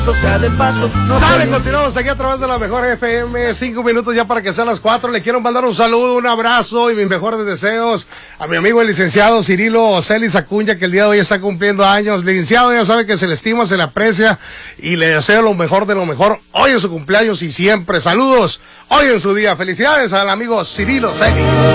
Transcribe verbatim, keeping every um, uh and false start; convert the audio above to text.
sea de paso. No Sale, continuamos aquí a través de la mejor F M. Cinco minutos ya para que sean las cuatro. Le quiero mandar un saludo, un abrazo y mis mejores deseos a mi amigo el licenciado Cirilo Celis Acuña, que el día de hoy está cumpliendo años. Licenciado, ya sabe que se le estima, se le aprecia y le deseo lo mejor de lo mejor hoy en su cumpleaños y siempre. Saludos hoy en su día. Felicidades al amigo Cirilo Celis.